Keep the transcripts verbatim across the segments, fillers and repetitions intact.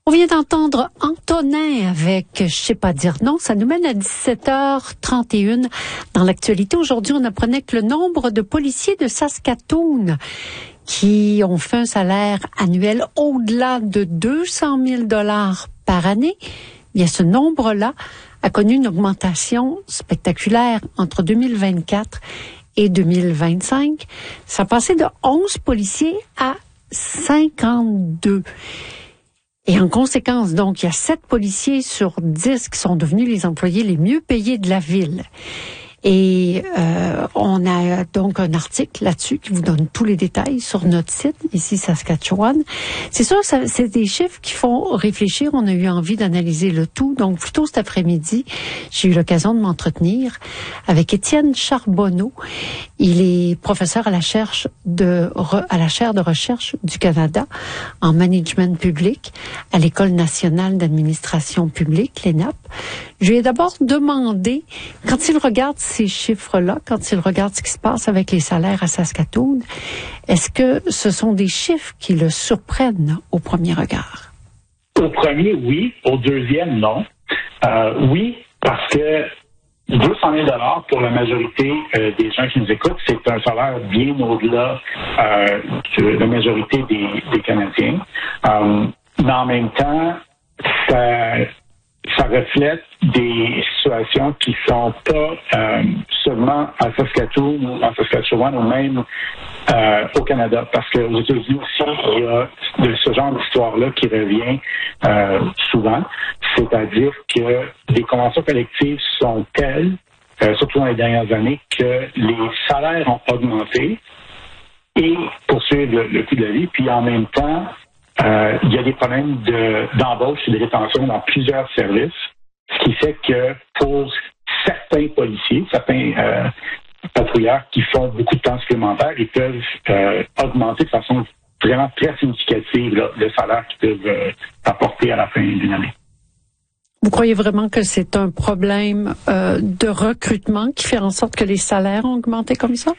On vient d'entendre Antonin avec « Je sais pas dire non ». Ça nous mène à dix-sept heures trente et une. Dans l'actualité, aujourd'hui, on apprenait que le nombre de policiers de Saskatoon qui ont fait un salaire annuel au-delà de deux cent mille dollars par année, bien, ce nombre-là a connu une augmentation spectaculaire entre deux mille vingt-quatre et deux mille vingt-cinq. Ça a passé de onze policiers à cinquante-deux. Et en conséquence, donc, il y a sept policiers sur dix qui sont devenus les employés les mieux payés de la ville. Et euh, on a donc un article là-dessus qui vous donne tous les détails sur notre site, ici Saskatchewan. C'est sûr, ça, c'est des chiffres qui font réfléchir. On a eu envie d'analyser le tout. Donc, plus tôt cet après-midi, j'ai eu l'occasion de m'entretenir avec Étienne Charbonneau. Il est professeur à la chaire de, à la chaire de recherche du Canada en management public à l'École nationale d'administration publique, l'E N A P. Je lui ai d'abord demandé, quand il regarde ces chiffres-là, quand il regarde ce qui se passe avec les salaires à Saskatoon, est-ce que ce sont des chiffres qui le surprennent au premier regard? Au premier, oui. Au deuxième, non. Euh, oui, parce que deux cent mille dollars pour la majorité euh, des gens qui nous écoutent, c'est un salaire bien au-delà euh, de la majorité des, des Canadiens. Euh, mais en même temps, ça... ça reflète des situations qui sont pas euh, seulement à Saskatoon ou en Saskatchewan ou même euh, au Canada, parce qu'aux États-Unis aussi, il y a de ce genre d'histoire-là qui revient euh, souvent, c'est-à-dire que les conventions collectives sont telles, euh, surtout dans les dernières années, que les salaires ont augmenté et poursuivent le, le coût de la vie, puis en même temps, Euh, il y a des problèmes de, d'embauche et de rétention dans plusieurs services, ce qui fait que pour certains policiers, certains euh, patrouilleurs qui font beaucoup de temps supplémentaire, ils peuvent euh, augmenter de façon vraiment très significative là, le salaire qu'ils peuvent euh, apporter à la fin d'une année. Vous croyez vraiment que c'est un problème euh, de recrutement qui fait en sorte que les salaires ont augmenté comme ça?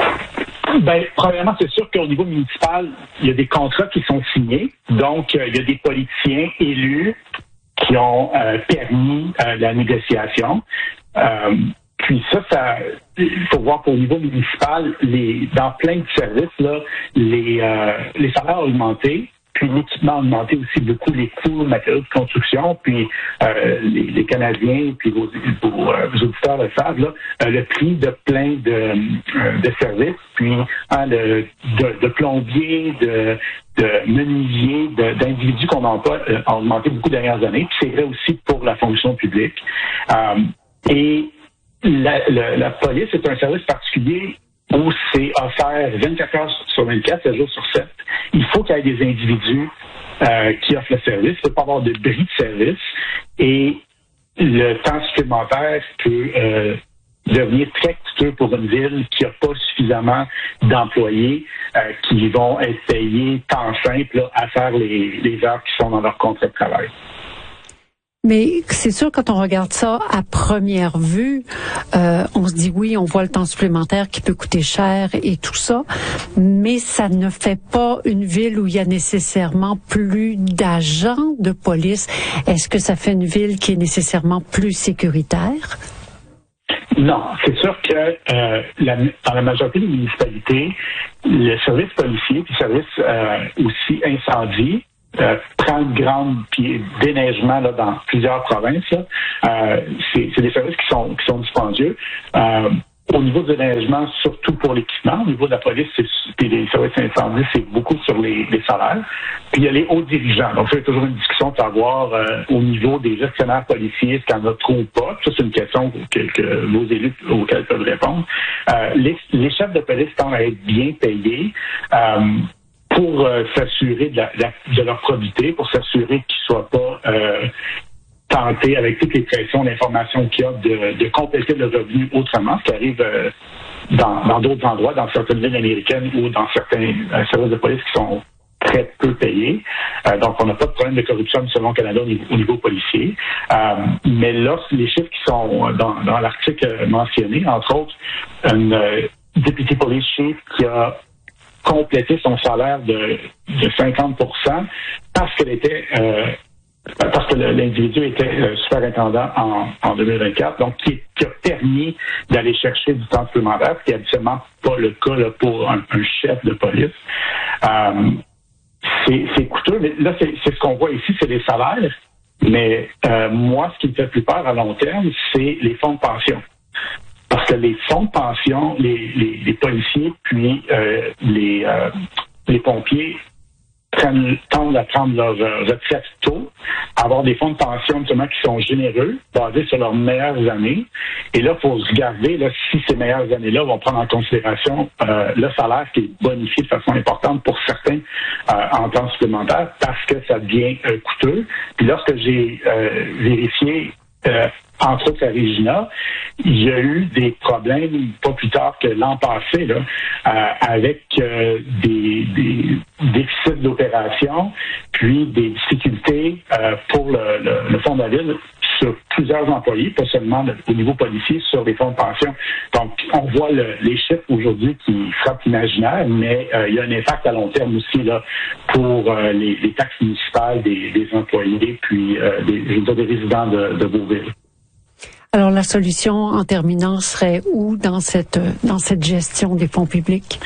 Ben, premièrement, c'est sûr qu'au niveau municipal, il y a des contrats qui sont signés. Donc, euh, il y a des politiciens élus qui ont euh, permis euh, la négociation. Euh, puis ça, ça, il faut voir qu'au niveau municipal, les, dans plein de services, là, les, euh, les salaires ont augmenté. Puis l'équipement a augmenté aussi beaucoup, les coûts matériaux de construction, puis euh, les, les Canadiens, puis vos, vos, euh, vos auditeurs le savent, là, euh, le prix de plein de, euh, de services, puis hein, de, de, de plombiers, de, de menuisiers, de, d'individus qu'on emploie euh, a augmenté beaucoup les dernières années, puis c'est vrai aussi pour la fonction publique. Euh, et la, la, la police est un service particulier où c'est offert vingt-quatre heures sur vingt-quatre, sept jours sur sept. Il faut qu'il y ait des individus euh, qui offrent le service. Il ne peut pas avoir de bris de service. Et le temps supplémentaire peut euh, devenir très coûteux pour une ville qui n'a pas suffisamment d'employés euh, qui vont être payés temps simple là, à faire les, les heures qui sont dans leur contrat de travail. Mais c'est sûr, quand on regarde ça à première vue, euh, on se dit oui, on voit le temps supplémentaire qui peut coûter cher et tout ça, mais ça ne fait pas une ville où il y a nécessairement plus d'agents de police. Est-ce que ça fait une ville qui est nécessairement plus sécuritaire? Non, c'est sûr que euh, la, dans la majorité des municipalités, le service policier puis le service euh, aussi incendie Euh, prend une grande puis déneigement là, dans plusieurs provinces. Là. Euh, c'est, c'est des services qui sont qui sont dispendieux. Euh, au niveau du déneigement, surtout pour l'équipement, au niveau de la police, c'est, puis les services incendies, c'est beaucoup sur les, les salaires. Puis il y a les hauts dirigeants. Donc, ça, il y a toujours une discussion pour avoir euh, au niveau des gestionnaires policiers, est-ce qu'il y en a trop ou pas. Ça, c'est une question que, que nos élus auxquels peuvent répondre. Euh, les, les chefs de police tendent à être bien payés. Euh, pour euh, s'assurer de, la, de leur probité, pour s'assurer qu'ils ne soient pas euh, tentés avec toutes les pressions d'information qu'il y a de, de compléter le revenu autrement, ce qui arrive euh, dans, dans d'autres endroits, dans certaines villes américaines ou dans certains euh, services de police qui sont très peu payés. Euh, donc, on n'a pas de problème de corruption selon le Canada au niveau, au niveau policier. Euh, mais là, les chiffres qui sont dans, dans l'article mentionné, entre autres, une euh, deputy police chief qui a compléter son salaire de, de cinquante pour cent parce qu'elle était euh, parce que le, l'individu était euh, superintendant en, en deux mille vingt-quatre, donc qui, qui a permis d'aller chercher du temps supplémentaire, ce qui n'est habituellement pas le cas là, pour un, un chef de police. Euh, c'est, c'est coûteux, mais là, c'est, c'est ce qu'on voit ici, c'est les salaires. Mais euh, moi, ce qui me fait plus peur à long terme, c'est les fonds de pension. Parce que les fonds de pension, les, les, les policiers, puis euh, les, euh, les pompiers prennent, tendent à prendre leur euh, retraite tôt, avoir des fonds de pension justement qui sont généreux, basés sur leurs meilleures années. Et là, il faut se garder, là, si ces meilleures années-là vont prendre en considération euh, le salaire qui est bonifié de façon importante pour certains euh, en temps supplémentaire, parce que ça devient euh, coûteux. Puis lorsque j'ai euh, vérifié Euh, entre autres à Regina, il y a eu des problèmes pas plus tard que l'an passé là, euh, avec euh, des, des déficits d'opération, puis des difficultés euh, pour le, le, le fonds de la ville sur plusieurs employés, pas seulement le, au niveau policier, sur les fonds de pension. Donc, on voit le, les chiffres aujourd'hui qui frappent l'imaginaire, mais euh, il y a un impact à long terme aussi là pour euh, les, les taxes municipales des, des employés, puis euh, des, je veux dire, des résidents de, de Beauville. Alors, la solution, en terminant, serait où dans cette dans cette gestion des fonds publics?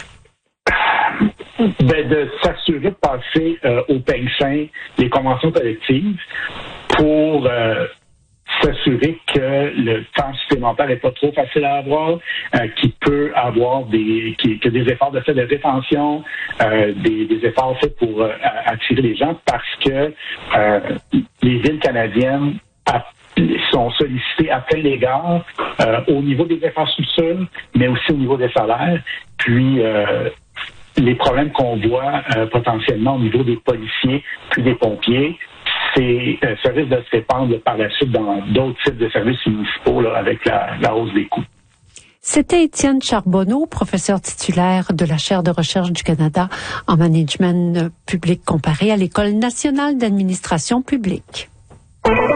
Ben, de s'assurer de passer euh, au peigne fin les conventions collectives pour euh, s'assurer que le temps supplémentaire n'est pas trop facile à avoir, euh, qu'il peut avoir des qu'il, que des efforts de fait de rétention, euh, des, des efforts faits pour euh, attirer les gens, parce que euh, les villes canadiennes à, sont sollicitées à tel égard euh, au niveau des infrastructures, mais aussi au niveau des salaires. Puis euh, les problèmes qu'on voit euh, potentiellement au niveau des policiers puis des pompiers, c'est euh, ça risque de se répandre par la suite dans d'autres types de services municipaux là, avec la, la hausse des coûts. C'était Étienne Charbonneau, professeur titulaire de la chaire de recherche du Canada en management public comparé à l'École nationale d'administration publique.